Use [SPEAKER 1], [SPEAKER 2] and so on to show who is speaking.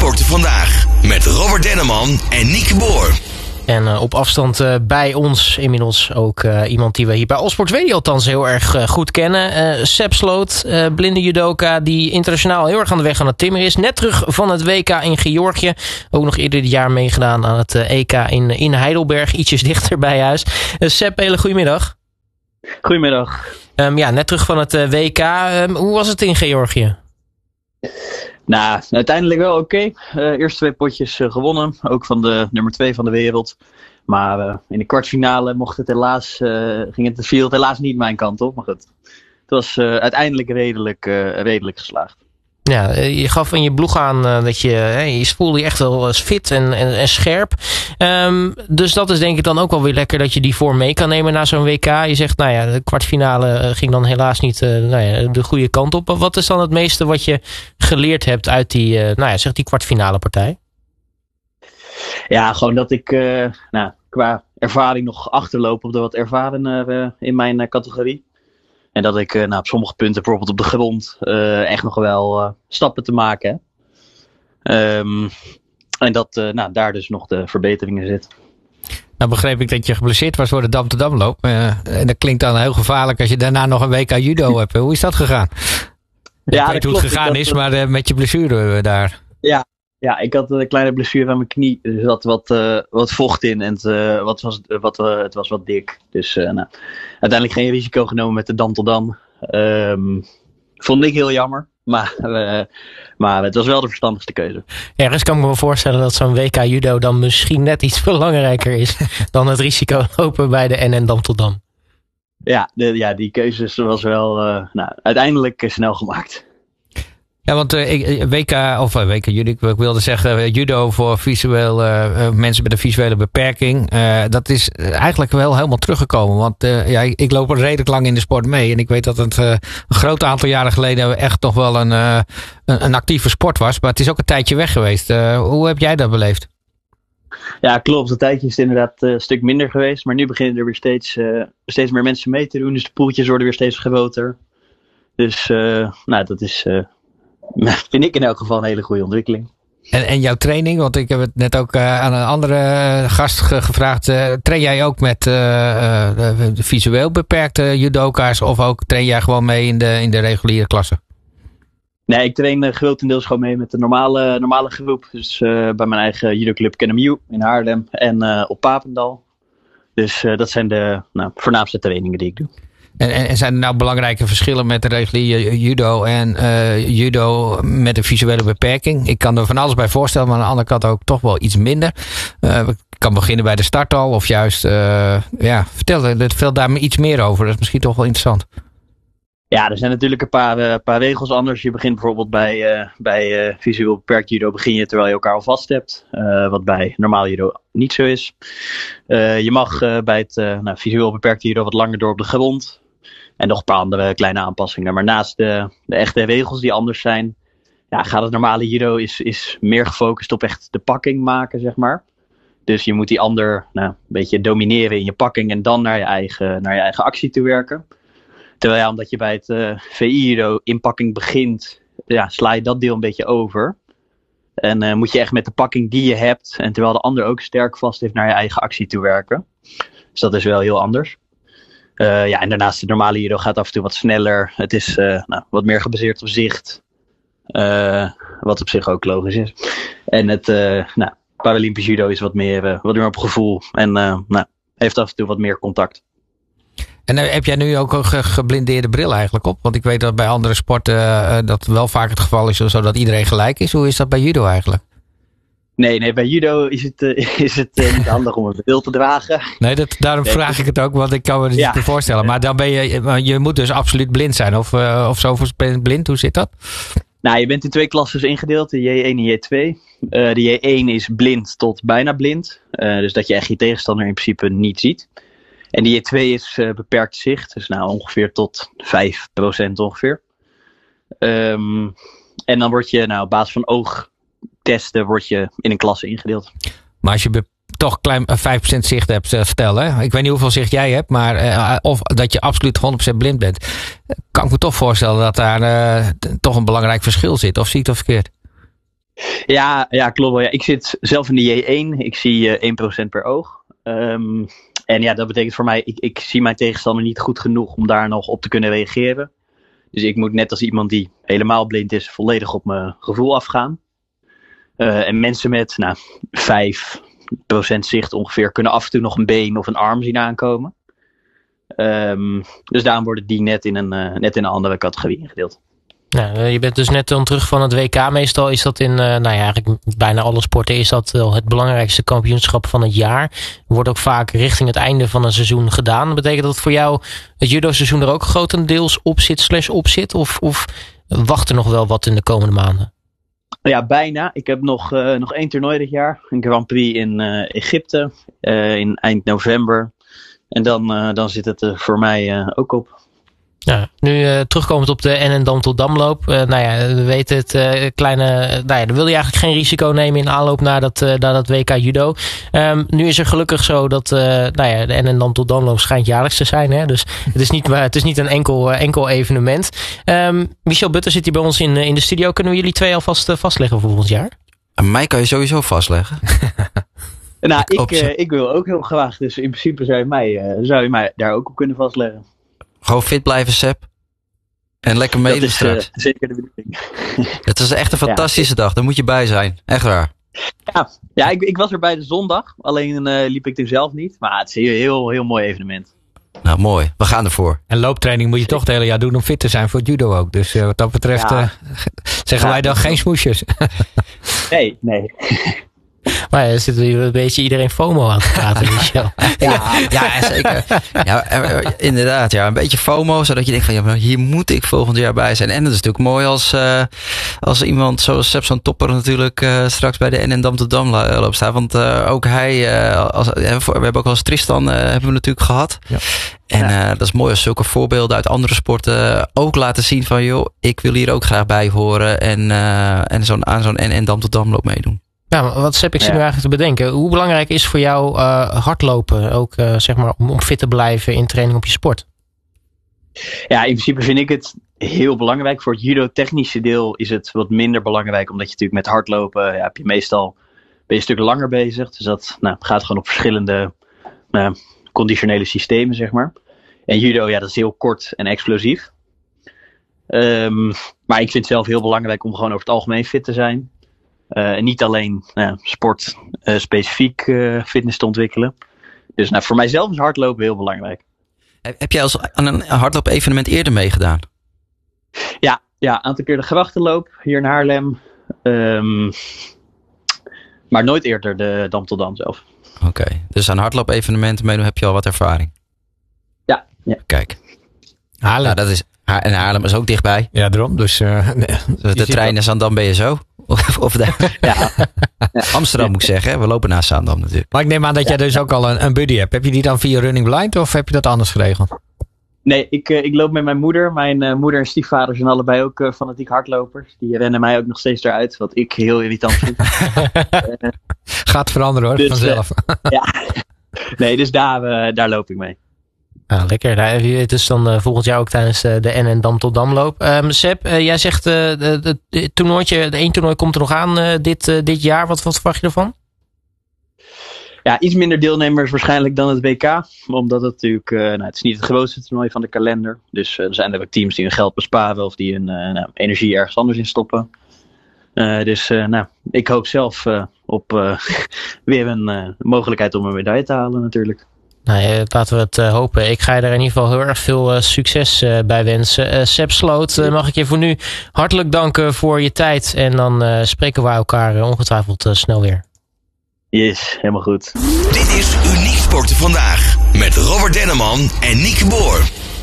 [SPEAKER 1] Sporten Vandaag met Robert Denneman en Nieke Boer.
[SPEAKER 2] En op afstand bij ons inmiddels ook iemand die we hier bij Allsports Radio althans heel erg goed kennen. Seb Sloot, blinde judoka die internationaal heel erg aan de weg aan het timmeren is. Net terug van het WK in Georgië. Ook nog eerder dit jaar meegedaan aan het EK in Heidelberg. Ietsjes dichter bij huis. Seb, hele goedemiddag.
[SPEAKER 3] Goedemiddag.
[SPEAKER 2] Net terug van het WK. Hoe was het in Georgië?
[SPEAKER 3] Nou, uiteindelijk wel oké. Eerste 2 potjes gewonnen. Ook van de nummer 2 van de wereld. Maar in de kwartfinale viel het helaas niet mijn kant op. Maar goed, het was uiteindelijk redelijk geslaagd.
[SPEAKER 2] Ja, je gaf in je blog aan dat je voelde je echt wel fit en scherp. Dus dat is denk ik dan ook wel weer lekker dat je die vorm mee kan nemen na zo'n WK. Je zegt, de kwartfinale ging dan helaas niet de goede kant op. Wat is dan het meeste wat je geleerd hebt uit die kwartfinale partij? Ja, gewoon dat ik qua ervaring nog achterloop op de wat ervaren in mijn categorie. En dat ik op sommige punten, bijvoorbeeld op de grond, echt nog wel stappen te maken heb. En dat daar dus nog de verbeteringen zitten.
[SPEAKER 4] Nou begreep ik dat je geblesseerd was voor de Dam-te-Damloop. En dat klinkt dan heel gevaarlijk als je daarna nog een WK judo hebt. Hoe is dat gegaan? Ik weet hoe het gegaan is, maar met je blessure daar.
[SPEAKER 3] Ja, ik had een kleine blessure aan mijn knie. Er zat wat vocht in en het was wat dik. Dus uiteindelijk geen risico genomen met de Dam-te-Dam. Vond ik heel jammer. Maar het was wel de verstandigste keuze.
[SPEAKER 2] Ergens kan ik me wel voorstellen dat zo'n WK judo dan misschien net iets belangrijker is dan het risico lopen bij de NN Dam-te-Dam.
[SPEAKER 3] Ja, die keuze was wel uiteindelijk snel gemaakt.
[SPEAKER 4] Ja, want WK judo, ik wilde zeggen judo voor mensen met een visuele beperking. Dat is eigenlijk wel helemaal teruggekomen. Want ik loop er redelijk lang in de sport mee. En ik weet dat het een groot aantal jaren geleden echt nog wel een actieve sport was. Maar het is ook een tijdje weg geweest. Hoe heb jij dat beleefd?
[SPEAKER 3] Ja, klopt. Een tijdje is het inderdaad een stuk minder geweest. Maar nu beginnen er weer steeds meer mensen mee te doen. Dus de poeltjes worden weer steeds groter. Dus dat is... vind ik in elk geval een hele goede ontwikkeling.
[SPEAKER 4] En jouw training, want ik heb het net ook aan een andere gast gevraagd. Train jij ook met visueel beperkte judoka's of ook train jij gewoon mee in de reguliere klasse?
[SPEAKER 3] Nee, ik train grotendeels gewoon mee met de normale groep. Dus bij mijn eigen judoclub KNMU in Haarlem en op Papendal. Dus dat zijn de voornaamste trainingen die ik doe.
[SPEAKER 4] En zijn er nou belangrijke verschillen met de reguliere judo en judo met een visuele beperking? Ik kan er van alles bij voorstellen, maar aan de andere kant ook toch wel iets minder. Ik kan beginnen bij de start al of juist, vertel daar me iets meer over. Dat is misschien toch wel interessant.
[SPEAKER 3] Ja, er zijn natuurlijk een paar regels anders. Je begint bijvoorbeeld bij visueel beperkt judo begin je terwijl je elkaar al vast hebt. Wat bij normaal judo niet zo is. Je mag bij het visueel beperkt judo wat langer door op de grond. En nog een paar andere kleine aanpassingen. Maar naast de echte regels die anders zijn, gaat het normale judo is meer gefocust op echt de pakking maken, zeg maar. Dus je moet die ander een beetje domineren in je pakking en dan naar je eigen actie toe werken. Terwijl omdat je bij het VI-judo inpakking begint, sla je dat deel een beetje over. En moet je echt met de pakking die je hebt, en terwijl de ander ook sterk vast heeft, naar je eigen actie toe werken. Dus dat is wel heel anders. En daarnaast de normale judo gaat af en toe wat sneller. Het is wat meer gebaseerd op zicht. Wat op zich ook logisch is. En het Paralympisch judo is wat meer op gevoel. En heeft af en toe wat meer contact.
[SPEAKER 4] En heb jij nu ook een geblindeerde bril eigenlijk op? Want ik weet dat bij andere sporten dat wel vaak het geval is, zodat iedereen gelijk is. Hoe is dat bij judo eigenlijk?
[SPEAKER 3] Nee, bij judo is het niet handig om een bril te dragen.
[SPEAKER 4] Nee, daarom vraag ik het ook, want ik kan me niet voorstellen. Maar dan je moet dus absoluut blind zijn. Of zo blind, hoe zit dat?
[SPEAKER 3] Nou, je bent in 2 klassen ingedeeld, de J1 en J2. De J1 is blind tot bijna blind. Dus dat je echt je tegenstander in principe niet ziet. En die J2 is beperkt zicht, dus ongeveer tot 5% ongeveer. En dan word je op basis van oogtesten in een klasse ingedeeld. Maar
[SPEAKER 4] als je toch klein 5% zicht hebt, stel hè. Ik weet niet hoeveel zicht jij hebt, maar of dat je absoluut 100% blind bent. Kan ik me toch voorstellen dat daar toch een belangrijk verschil zit, of zie ik dat verkeerd?
[SPEAKER 3] Ja, klopt wel. Ja. Ik zit zelf in de J1. Ik zie 1% per oog. En ja, dat betekent voor mij, ik zie mijn tegenstander niet goed genoeg om daar nog op te kunnen reageren. Dus ik moet net als iemand die helemaal blind is, volledig op mijn gevoel afgaan. En mensen met 5% zicht ongeveer kunnen af en toe nog een been of een arm zien aankomen. Dus daarom worden die net in een andere categorie ingedeeld.
[SPEAKER 2] Nou, je bent dus net dan terug van het WK. Meestal is dat in eigenlijk bijna alle sporten is dat wel het belangrijkste kampioenschap van het jaar. Wordt ook vaak richting het einde van een seizoen gedaan. Betekent dat voor jou het judo-seizoen er ook grotendeels op zit? Of wacht er nog wel wat in de komende maanden?
[SPEAKER 3] Ja, bijna. Ik heb nog 1 toernooi dit jaar. Een Grand Prix in Egypte in eind november. En dan zit het er voor mij ook op.
[SPEAKER 2] Ja, nu terugkomend op de NN Dam-tot-Damloop. We weten het daar wil je eigenlijk geen risico nemen in aanloop naar dat WK judo. Nu is er gelukkig zo dat de NN Dam-tot-Damloop schijnt jaarlijks te zijn. Hè? Dus het is niet een enkel evenement. Michel Butter zit hier bij ons in de studio. Kunnen we jullie 2 alvast vastleggen voor volgend jaar?
[SPEAKER 5] En mij kan je sowieso vastleggen.
[SPEAKER 3] Ik wil ook heel graag. Dus in principe zou je mij daar ook op kunnen vastleggen.
[SPEAKER 5] Gewoon fit blijven, Sepp. En lekker meedoen straks.
[SPEAKER 3] Zeker de bedoeling.
[SPEAKER 5] Het is echt een fantastische dag. Daar moet je bij zijn. Echt waar.
[SPEAKER 3] Ja, ik was er bij de zondag. Alleen liep ik er zelf niet. Maar het is een heel, heel mooi evenement.
[SPEAKER 5] Nou, mooi. We gaan ervoor.
[SPEAKER 4] En looptraining moet je toch het hele jaar doen om fit te zijn voor het judo ook. Dus wat dat betreft zeggen wij dan geen smoesjes.
[SPEAKER 3] Nee.
[SPEAKER 2] Maar er zit hier een beetje iedereen FOMO aan te praten, Michel.
[SPEAKER 5] Ja, zeker. Ja, inderdaad. Ja, een beetje FOMO, zodat je denkt van maar hier moet ik volgend jaar bij zijn. En dat is natuurlijk mooi als iemand zoals Sepp zo'n topper natuurlijk straks bij de NN Dam-tot-Damloop staat. Want ook hij, we hebben ook wel eens Tristan hebben we natuurlijk gehad. Ja. En dat is mooi als zulke voorbeelden uit andere sporten ook laten zien van joh, ik wil hier ook graag bij horen en aan zo'n NN Dam-tot-Damloop meedoen.
[SPEAKER 2] Ja, wat Sepp, ik zit nu eigenlijk te bedenken. Hoe belangrijk is voor jou hardlopen ook om fit te blijven in training op je sport?
[SPEAKER 3] Ja, in principe vind ik het heel belangrijk. Voor het judo-technische deel is het wat minder belangrijk. Omdat je natuurlijk met hardlopen ben je een stuk langer bezig. Dus dat gaat gewoon op verschillende conditionele systemen, zeg maar. En judo, dat is heel kort en explosief. Maar ik vind het zelf heel belangrijk om gewoon over het algemeen fit te zijn. En niet alleen sport specifiek fitness te ontwikkelen. Dus voor mijzelf is hardlopen heel belangrijk.
[SPEAKER 5] Heb jij aan een hardloop-evenement eerder meegedaan?
[SPEAKER 3] Ja, een aantal keer de grachtenloop hier in Haarlem. Maar nooit eerder de Dam tot Dam zelf.
[SPEAKER 5] Oké, dus aan hardloop-evenementen meedoen heb je al wat ervaring?
[SPEAKER 3] Ja.
[SPEAKER 5] Kijk.
[SPEAKER 4] Haarlem.
[SPEAKER 5] Nou, en Haarlem is ook dichtbij.
[SPEAKER 4] Ja, daarom. Dus
[SPEAKER 5] de trein is aan Dam ben je zo. Of daar. Ja. Amsterdam moet ik zeggen. Hè? We lopen naast Zaandam natuurlijk.
[SPEAKER 4] Maar ik neem aan dat jij dus ook al een buddy hebt. Heb je die dan via Running Blind of heb je dat anders geregeld?
[SPEAKER 3] Nee, ik loop met mijn moeder. Mijn moeder en stiefvader zijn allebei ook fanatiek hardlopers. Die rennen mij ook nog steeds eruit. Wat ik heel irritant vind.
[SPEAKER 4] Gaat veranderen hoor, dus, vanzelf.
[SPEAKER 3] Nee, dus daar loop ik mee.
[SPEAKER 2] Nou, lekker. Daar je weet dus dan volgend jaar ook tijdens de NN Dam tot Damloop. Sepp, jij zegt het toernooitje, de 1 toernooi komt er nog aan dit jaar. Wat verwacht je ervan? Ja,
[SPEAKER 3] iets minder deelnemers waarschijnlijk dan het WK. Omdat het natuurlijk, het is niet het grootste toernooi van de kalender. Dus er zijn er ook teams die hun geld besparen of die hun energie ergens anders in stoppen. Ik hoop zelf op weer een mogelijkheid om een medaille te halen natuurlijk.
[SPEAKER 2] Nou, laten we het hopen. Ik ga je daar in ieder geval heel erg veel succes bij wensen. Sepp Sloot, mag ik je voor nu hartelijk danken voor je tijd. En dan spreken we elkaar ongetwijfeld snel weer.
[SPEAKER 3] Yes, helemaal goed.
[SPEAKER 1] Dit is Uniek Sporten Vandaag met Robert Denneman en Nieke Boer.